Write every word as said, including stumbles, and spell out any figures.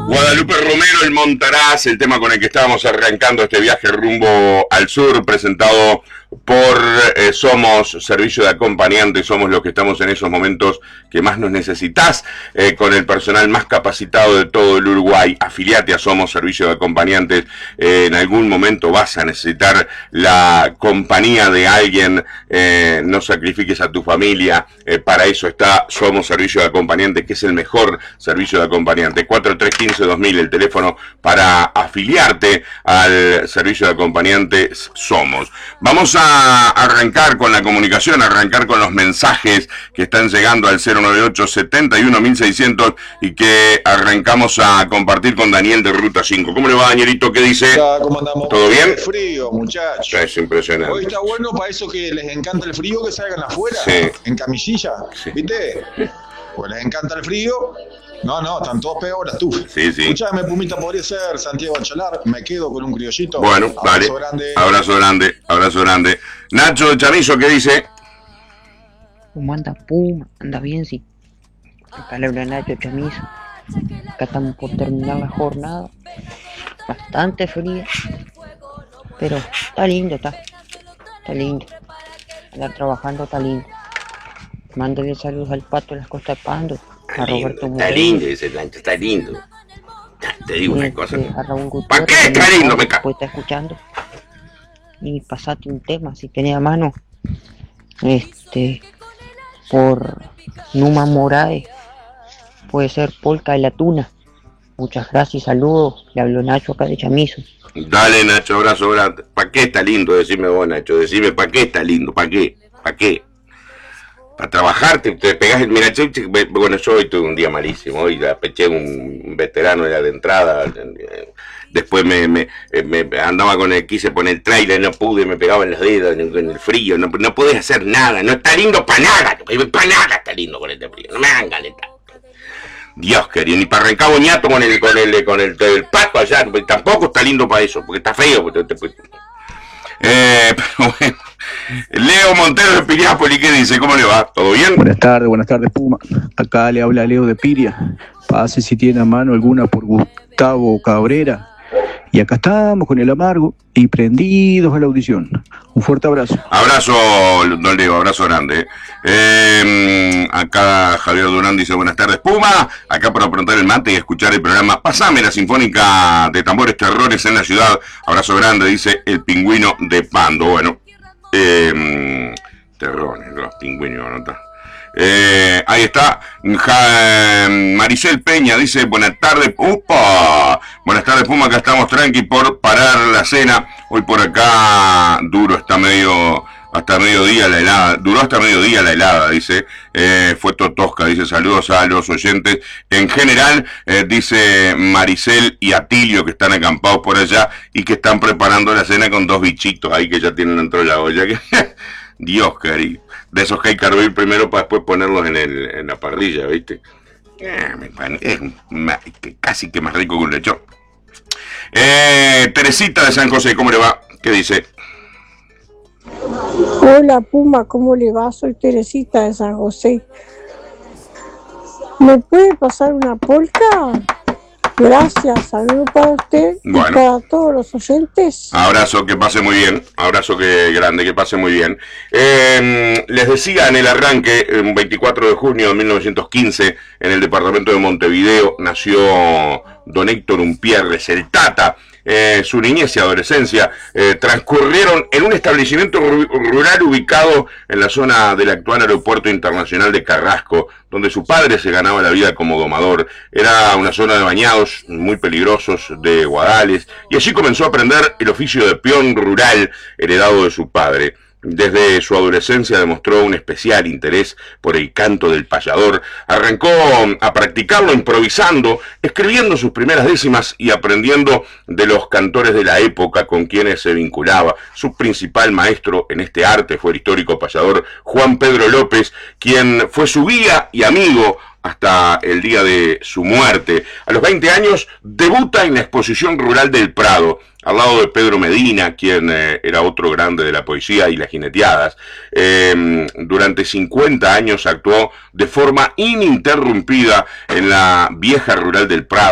Guadalupe Romero, el Montaraz, el tema con el que estábamos arrancando este viaje rumbo al sur, presentado por eh, Somos Servicio de Acompañantes. Somos los que estamos en esos momentos que más nos necesitas, eh, con el personal más capacitado de todo el Uruguay. Afiliate a Somos Servicio de Acompañantes. Eh, en algún momento vas a necesitar la compañía de alguien. Eh, no sacrifiques a tu familia. Eh, para eso está Somos Servicio de Acompañantes, que es el mejor servicio de acompañantes. cuatro tres uno cinco dos mil, el teléfono para afiliarte al servicio de acompañantes Somos. Vamos a arrancar con la comunicación, arrancar con los mensajes que están llegando al cero nueve ocho, setenta y uno, mil seiscientos y que arrancamos a compartir con Daniel de Ruta cinco. ¿Cómo le va, Danielito? ¿Qué dice? ¿Cómo andamos? ¿Todo bien? Frío, muchachos. Es impresionante. Hoy está bueno para eso que les encanta el frío, que salgan afuera, sí, en camisilla, sí, ¿viste? Pues les encanta el frío. No, no, están todos peores, tú. Sí, sí. Escuchame, Pumita, podría ser Santiago Achalar. Me quedo con un criollito. Bueno, abrazo dale. Grande. Abrazo grande, abrazo grande. Nacho de Chamizo, ¿qué dice? ¿Cómo anda Puma? ¿Anda bien? Sí. Acá le habla Nacho Chamizo. Acá estamos por terminar la jornada. Bastante fría. Pero está lindo, está. Está lindo. Andar trabajando está lindo. Mándale saludos al Pato de las Costas de Pando. Está A Roberto lindo, está Moreno. lindo, dice el Lancho, está lindo. Te digo una Este, cosa. a Raúl ¿Para Gutiérrez, qué está también, lindo? Me ca... pues está escuchando. Y pasate un tema, si tenés a mano. Este, por Numa Moraes. Puede ser Polka de la Tuna. Muchas gracias y saludos. Le habló Nacho acá de Chamizo. Dale, Nacho, abrazo grande. ¿Para qué está lindo? Decime vos, Nacho. Decime, ¿para qué está lindo? ¿Para qué? ¿Para qué? Para trabajar, te, te pegás el... Mira, che, che, bueno, yo hoy tuve un día malísimo. Hoy la peché un veterano ya de entrada. Después me, me, me andaba con el... Quise poner el trailer, no pude, me pegaba en los dedos, en, en el frío. No, no podés hacer nada. No está lindo para nada. Para nada está lindo con este frío. No me hagan calentar. Dios querido, ni para arrancar boñato con el con el con el, el pato allá, tampoco está lindo para eso, porque está feo. Porque te, te, eh, pero bueno. Leo Montero de Piriápolis, ¿qué dice? ¿Cómo le va? ¿Todo bien? Buenas tardes, buenas tardes, Puma. Acá le habla Leo de Piria. Pase si tiene a mano alguna por Gustavo Cabrera. Y acá estamos con el amargo y prendidos a la audición. Un fuerte abrazo. Abrazo, don Leo, abrazo grande. Eh, acá Javier Durán dice, buenas tardes, Puma. Acá para aprontar el mate y escuchar el programa Pasame la Sinfónica de Tambores Terrores en la Ciudad. Abrazo grande, dice el Pingüino de Pando. Bueno, eh, terrones, los pingüinos, ¿no está? Eh, ahí está ja, Maricel Peña dice buenas tardes, upa, buenas tardes Puma, acá estamos tranqui por parar la cena. Hoy por acá duro, está medio hasta mediodía la helada, duró hasta mediodía la helada, dice, eh, fue Totosca, dice saludos a los oyentes en general, eh, dice Maricel y Atilio que están acampados por allá y que están preparando la cena con dos bichitos ahí que ya tienen dentro de la olla. Dios querido, de esos que hay que hervir primero para después ponerlos en, el, en la parrilla, ¿viste? Es casi que más rico que un lechón. Eh, Teresita de San José, ¿cómo le va? ¿Qué dice? Hola Puma, ¿cómo le va? Soy Teresita de San José. ¿Me puede pasar una polka? Gracias, saludos para usted bueno, y para todos los oyentes. Abrazo, que pase muy bien, abrazo que grande, que pase muy bien. Eh, les decía en el arranque, el veinticuatro de junio de mil novecientos quince, en el departamento de Montevideo, nació don Héctor Umpierres, el Tata. Eh, su niñez y adolescencia eh, transcurrieron en un establecimiento rural ubicado en la zona del actual aeropuerto internacional de Carrasco, donde su padre se ganaba la vida como domador. Era una zona de bañados muy peligrosos, de guadales, y allí comenzó a aprender el oficio de peón rural heredado de su padre. Desde su adolescencia demostró un especial interés por el canto del payador. Arrancó a practicarlo improvisando, escribiendo sus primeras décimas y aprendiendo de los cantores de la época con quienes se vinculaba. Su principal maestro en este arte fue el histórico payador Juan Pedro López, quien fue su guía y amigo hasta el día de su muerte. A los veinte años debuta en la Exposición Rural del Prado, al lado de Pedro Medina, quien eh, era otro grande de la poesía y las jineteadas. Eh, durante cincuenta años actuó de forma ininterrumpida en la vieja rural del Prado.